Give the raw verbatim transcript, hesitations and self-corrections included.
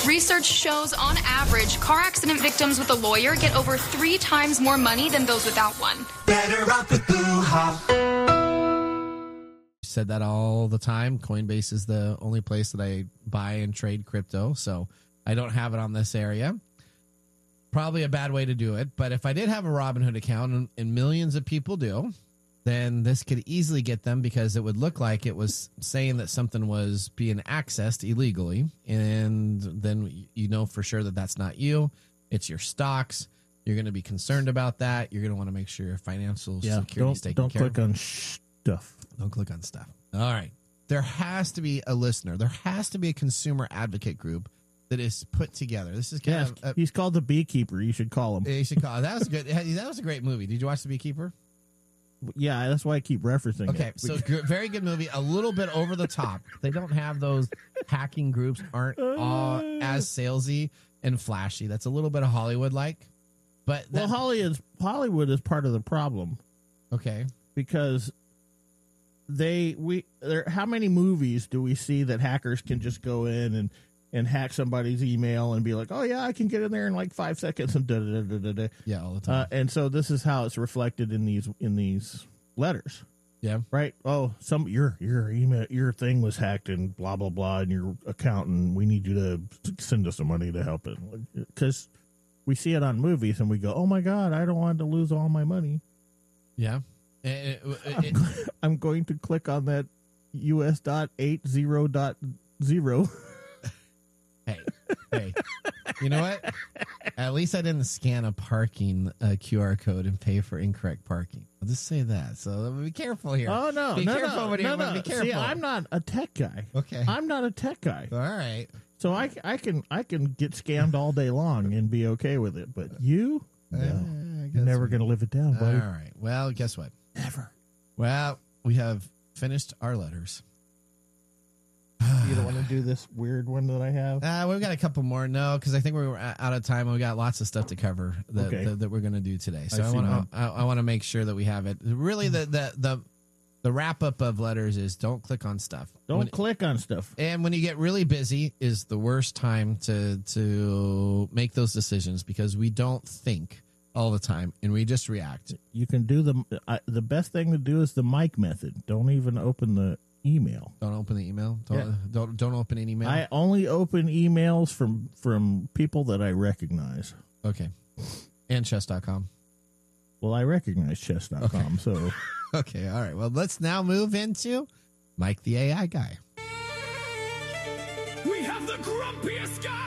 Research shows, on average, car accident victims with a lawyer get over three times more money than those without one. Better off with Blue Hop. Said that all the time. Coinbase is the only place that I buy and trade crypto, so I don't have it on this area. Probably a bad way to do it, but if I did have a Robinhood account, and, and millions of people do, then this could easily get them, because it would look like it was saying that something was being accessed illegally, and then you know for sure that that's not you. It's your stocks. You're going to be concerned about that. You're going to want to make sure your financial Yeah, security is taken don't care of. click on stuff. Don't click on stuff. All right. There has to be a listener. There has to be a consumer advocate group that is put together. This is kind Yeah, of a, he's called the Beekeeper. You should call him. you should call. That was good. That was a great movie. Did you watch The Beekeeper? Yeah, that's why I keep referencing Okay, it. so g- very good movie. A little bit over the top. They don't have those hacking groups. Aren't uh, as salesy and flashy. That's a little bit of Hollywood like. But well, that, Holly is, Hollywood is part of the problem okay. because they we there. How many movies do we see that hackers can just go in and and hack somebody's email and be like, oh, yeah, I can get in there in like five seconds and da da da da da. Yeah, all the time. Uh, and so this is how it's reflected in these in these letters. Yeah. Right. Oh, some your your email your thing was hacked and blah blah blah, and your accountant. We need you to send us some money to help it, because we see it on movies and we go, oh my god, I don't want to lose all my money. Yeah. It, it, I'm, it, I'm going to click on that U S dot eight zero dot zero. hey, hey, you know what? At least I didn't scan a parking uh, Q R code and pay for incorrect parking. I'll just say that. So be careful here. Oh no, be no, careful no, when you no, no. be careful. See, I'm not a tech guy. Okay. I'm not a tech guy. All right. So I, I can I can get scammed all day long and be okay with it. But you, no, Uh, I you're guess never we- going to live it down, buddy. All right. Well, guess what? Never. Well, we have finished our letters. You don't want to do this weird one that I have? Uh, we've got a couple more. No, because I think we're out of time. We got lots of stuff to cover that, Okay. that, that we're going to do today. So I I, see want mine. to I, I want to make sure that we have it. Really, the the the, the wrap up of letters is don't click on stuff. Don't When- click on stuff. And when you get really busy is the worst time to to make those decisions, because we don't think all the time and we just react. You can do the uh, the best thing to do is the mic method. Don't even open the email. Don't open the email. Don't Yeah. don't don't open any email. I only open emails from from people that I recognize. okay. And chess dot com. Well, I recognize chess dot com, so Okay, all right. Well, let's now move into Mike the A I guy. We have the grumpiest guy